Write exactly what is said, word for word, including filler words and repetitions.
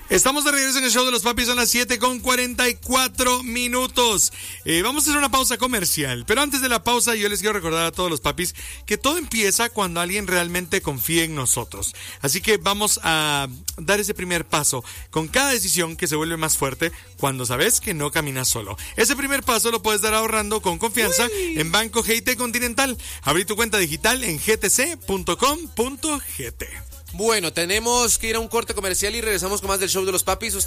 Estamos de regreso en el show de los papis, son las siete con cuarenta y cuatro minutos. Eh, vamos a hacer una pausa comercial, pero antes de la pausa yo les quiero recordar a todos los papis que todo empieza cuando alguien realmente confía en nosotros. Así que vamos a dar ese primer paso con cada decisión que se vuelve más fuerte cuando sabes que no caminas solo. Ese primer paso lo puedes dar ahorrando con confianza Uy. en Banco G T Continental. Abrí tu cuenta digital en g t c punto com punto g t. Bueno, tenemos que ir a un corte comercial y regresamos con más del show de los papis.